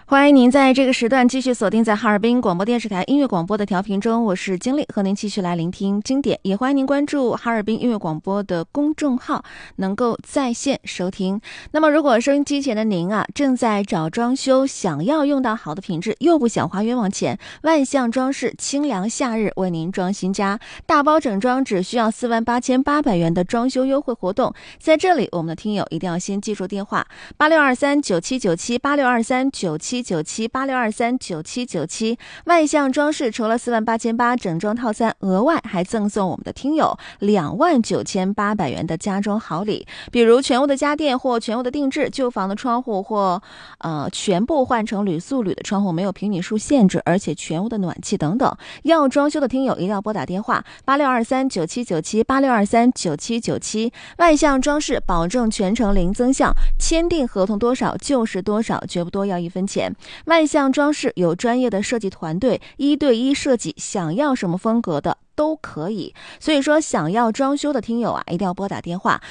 欢迎您在这个时段继续锁定在哈尔滨广播电视台音乐广播的调频中，我是经理，和您继续来聆听经典。也欢迎您关注哈尔滨音乐广播的公众号，能够在线收听。那么如果收音机前的您正在找装修，想要用到好的品质，又不想花冤枉钱，万象装饰清凉夏日为您装新家，大包整装只需要48800元的装修优惠活动。在这里我们的听友一定要先记住电话862397978623979786239797，万象装饰除了48800整装套餐，额外还赠送我们的听友29800元的家装好礼，比如全屋的家电或全屋的定制，旧房的窗户或全部换成铝塑铝的窗户，没有平米数限制，而且全屋的暖气等等。要装修的听友一定要拨打电话8623979786239797，万象装饰保证全程零增项，签订合同多少就是多少，绝不多要1分钱。万象装饰有专业的设计团队，1对1设计，想要什么风格的都可以。所以说想要装修的听友一定要拨打电话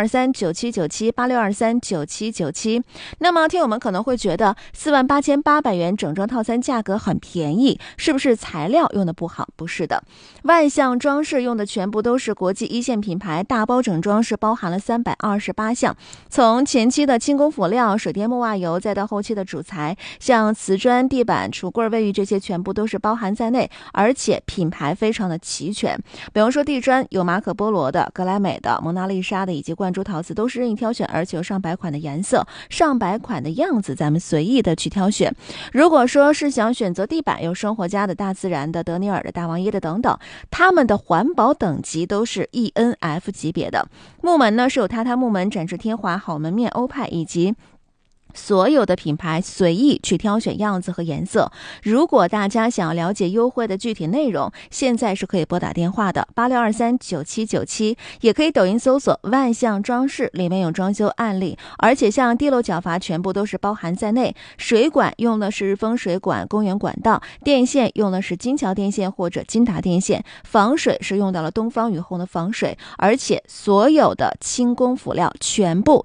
8623979786239797。那么听友们可能会觉得48800元整装套餐价格很便宜，是不是材料用的不好？不是的，万象装饰用的全部都是国际一线品牌，大包整装是包含了328项，从前期的轻工辅料、水电木瓦油，再到后期的主材，像瓷砖、地板、橱柜、卫浴，这些全部都是包含在内，而且品牌非常的齐全。比方说地砖有马可波罗的、格莱美的、蒙娜丽莎的以及灌珠陶瓷，都是任意挑选，而且有上百款的颜色、上百款的样子，咱们随意的去挑选。如果说是想选择地板，有生活家的、大自然的、德尼尔的、大王椰的等等，他们的环保等级都是 ENF 级别的。木门呢是有榻榻木门、展翅天华、好门面、欧派以及所有的品牌，随意去挑选样子和颜色。如果大家想要了解优惠的具体内容，现在是可以拨打电话的86239797，也可以抖音搜索万象装饰，里面有装修案例，而且像地漏角阀全部都是包含在内，水管用的是日丰水管、公园管道，电线用的是金桥电线或者金达电线，防水是用到了东方雨虹的防水，而且所有的轻工辅料全部